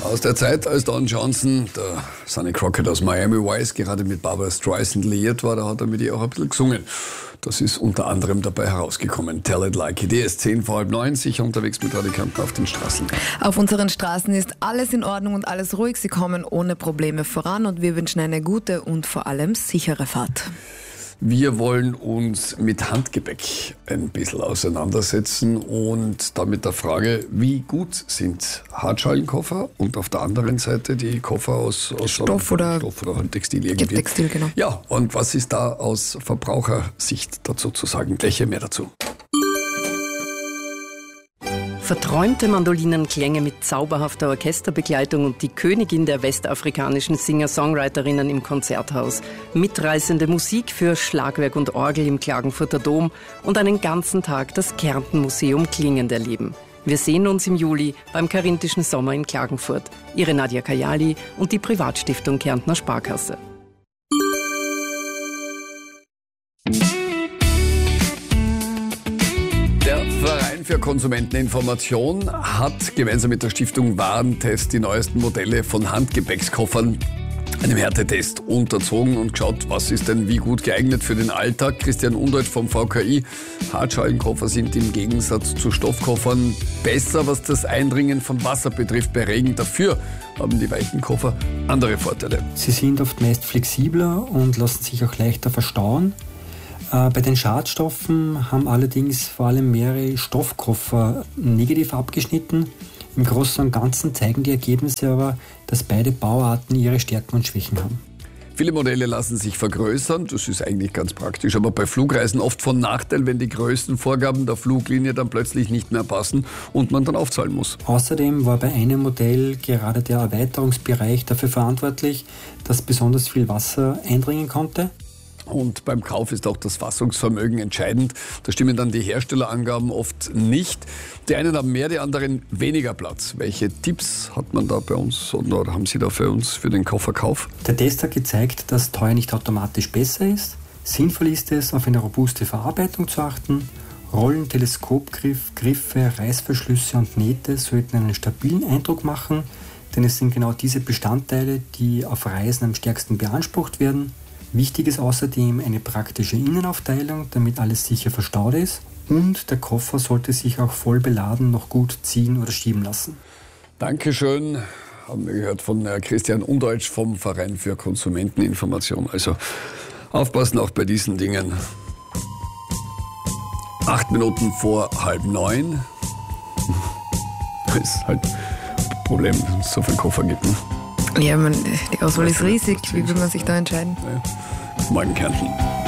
Aus der Zeit, als Don Johnson, der Sonny Crockett aus Miami Vice, gerade mit Barbra Streisand liiert war, da hat er mit ihr auch ein bisschen gesungen. Das ist unter anderem dabei herausgekommen. Tell it like it is. 8:10, sicher unterwegs mit Radio Kärnten auf den Straßen. Auf unseren Straßen ist alles in Ordnung und alles ruhig. Sie kommen ohne Probleme voran und wir wünschen eine gute und vor allem sichere Fahrt. Wir wollen uns mit Handgepäck ein bisschen auseinandersetzen und da mit der Frage, wie gut sind Hartschalenkoffer und auf der anderen Seite die Koffer aus Stoff oder Textil irgendwie. Textil, genau. Ja, und was ist da aus Verbrauchersicht dazu zu sagen? Gleich mehr dazu. Verträumte Mandolinenklänge mit zauberhafter Orchesterbegleitung und die Königin der westafrikanischen Singer-Songwriterinnen im Konzerthaus. Mitreißende Musik für Schlagwerk und Orgel im Klagenfurter Dom und einen ganzen Tag das Kärnten-Museum klingend erleben. Wir sehen uns im Juli beim Karinthischen Sommer in Klagenfurt. Ihre Nadja Kajali und die Privatstiftung Kärntner Sparkasse. Der Verein für Konsumenteninformation hat gemeinsam mit der Stiftung Warentest die neuesten Modelle von Handgepäckskoffern einem Härtetest unterzogen und geschaut, was ist denn wie gut geeignet für den Alltag. Christian Undeutsch vom VKI. Hartschalenkoffer sind im Gegensatz zu Stoffkoffern besser, was das Eindringen von Wasser betrifft bei Regen. Dafür haben die weichen Koffer andere Vorteile. Sie sind oft meist flexibler und lassen sich auch leichter verstauen. Bei den Schadstoffen haben allerdings vor allem mehrere Stoffkoffer negativ abgeschnitten. Im Großen und Ganzen zeigen die Ergebnisse aber, dass beide Bauarten ihre Stärken und Schwächen haben. Viele Modelle lassen sich vergrößern, das ist eigentlich ganz praktisch, aber bei Flugreisen oft von Nachteil, wenn die Größenvorgaben der Fluglinie dann plötzlich nicht mehr passen und man dann aufzahlen muss. Außerdem war bei einem Modell gerade der Erweiterungsbereich dafür verantwortlich, dass besonders viel Wasser eindringen konnte. Und beim Kauf ist auch das Fassungsvermögen entscheidend. Da stimmen dann die Herstellerangaben oft nicht. Die einen haben mehr, die anderen weniger Platz. Welche Tipps hat man da bei uns oder haben Sie da für uns für den Kofferkauf? Der Test hat gezeigt, dass teuer nicht automatisch besser ist. Sinnvoll ist es, auf eine robuste Verarbeitung zu achten. Rollen, Teleskopgriff, Griffe, Reißverschlüsse und Nähte sollten einen stabilen Eindruck machen, denn es sind genau diese Bestandteile, die auf Reisen am stärksten beansprucht werden. Wichtig ist außerdem eine praktische Innenaufteilung, damit alles sicher verstaut ist. Und der Koffer sollte sich auch voll beladen noch gut ziehen oder schieben lassen. Dankeschön. Haben wir gehört von Christian Undeutsch vom Verein für Konsumenteninformation. Also aufpassen auch bei diesen Dingen. 8 Minuten vor 8:30. Das ist halt ein Problem, dass es so viele Koffer gibt. Ne? Ja, die Auswahl ist riesig. Wie will man sich da entscheiden? Ja. Morgen Kärnten.